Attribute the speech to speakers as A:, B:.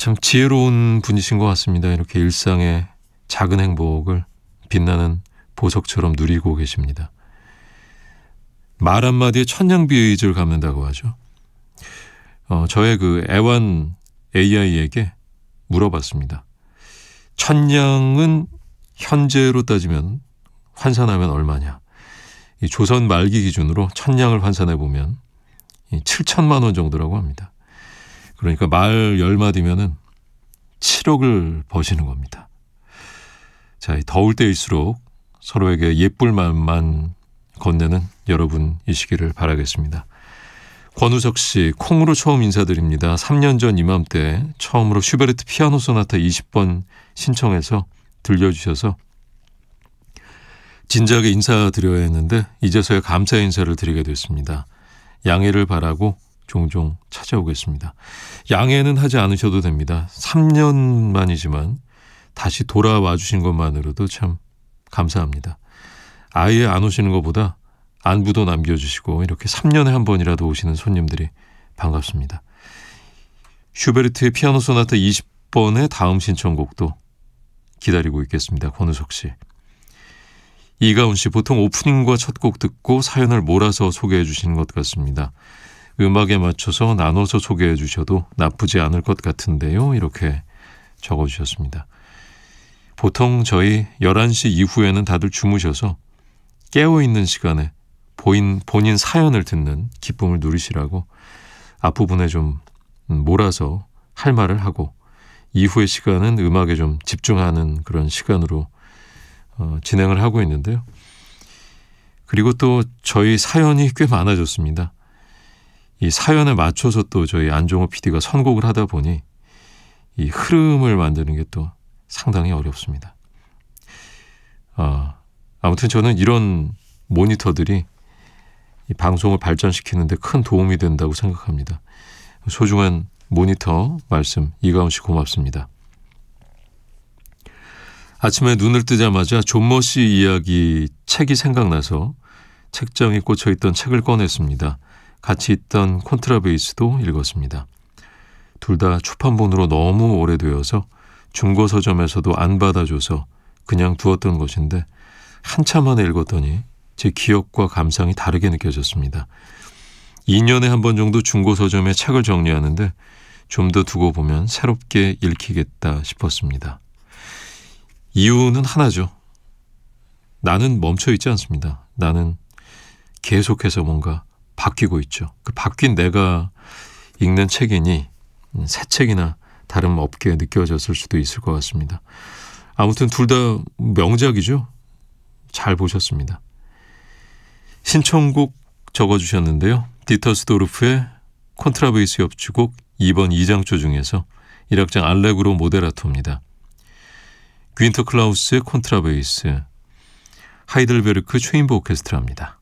A: 참 지혜로운 분이신 것 같습니다. 이렇게 일상의 작은 행복을 빛나는 보석처럼 누리고 계십니다. 말 한마디에 천냥빚을 갚는다고 하죠. 저의 그 애완 AI에게 물어봤습니다. 천냥은 현재로 따지면 환산하면 얼마냐. 이 조선 말기 기준으로 천냥을 환산해 보면 7천만 원 정도라고 합니다. 그러니까 말 10마디면은 7억을 버시는 겁니다. 자, 더울 때일수록 서로에게 예쁠 말만 건네는 여러분이시기를 바라겠습니다. 권우석 씨, 콩으로 처음 인사드립니다. 3년 전 이맘때 처음으로 슈베르트 피아노 소나타 20번 신청해서 들려주셔서 진작에 인사드려야 했는데 이제서야 감사 인사를 드리게 됐습니다. 양해를 바라고 종종 찾아오겠습니다. 양해는 하지 않으셔도 됩니다. 3년 만이지만 다시 돌아와 주신 것만으로도 참 감사합니다. 아예 안 오시는 것보다 안부도 남겨주시고 이렇게 3년에 한 번이라도 오시는 손님들이 반갑습니다. 슈베르트의 피아노 소나타 20번의 다음 신청곡도 기다리고 있겠습니다. 권우석 씨. 이가훈 씨, 보통 오프닝과 첫 곡 듣고 사연을 몰아서 소개해 주시는 것 같습니다. 음악에 맞춰서 나눠서 소개해 주셔도 나쁘지 않을 것 같은데요. 이렇게 적어주셨습니다. 보통 저희 11시 이후에는 다들 주무셔서 깨어있는 시간에 본인 사연을 듣는 기쁨을 누리시라고 앞부분에 좀 몰아서 할 말을 하고 이후의 시간은 음악에 좀 집중하는 그런 시간으로 진행을 하고 있는데요. 그리고 또 저희 사연이 꽤 많아졌습니다. 이 사연에 맞춰서 또 저희 안종호 PD가 선곡을 하다 보니 이 흐름을 만드는 게 또 상당히 어렵습니다. 아무튼 저는 이런 모니터들이 이 방송을 발전시키는 데 큰 도움이 된다고 생각합니다. 소중한 모니터 말씀 이가훈 씨 고맙습니다. 아침에 눈을 뜨자마자 존 머시 이야기 책이 생각나서 책장에 꽂혀있던 책을 꺼냈습니다. 같이 있던 콘트라베이스도 읽었습니다. 둘 다 초판본으로 너무 오래되어서 중고 서점에서도 안 받아줘서 그냥 두었던 것인데 한참 만에 읽었더니 제 기억과 감상이 다르게 느껴졌습니다. 2년에 한 번 정도 중고 서점에 책을 정리하는데 좀 더 두고 보면 새롭게 읽히겠다 싶었습니다. 이유는 하나죠. 나는 멈춰있지 않습니다. 나는 계속해서 뭔가 바뀌고 있죠. 그 바뀐 내가 읽는 책이니 새 책이나 다름없게 느껴졌을 수도 있을 것 같습니다. 아무튼 둘 다 명작이죠. 잘 보셨습니다. 신청곡 적어주셨는데요. 디터스도르프의 콘트라베이스 협주곡 2번 2장조 중에서 1악장 알레그로 모데라토입니다. 귄터 클라우스의 콘트라베이스, 하이델베르크 체인버 오케스트라입니다.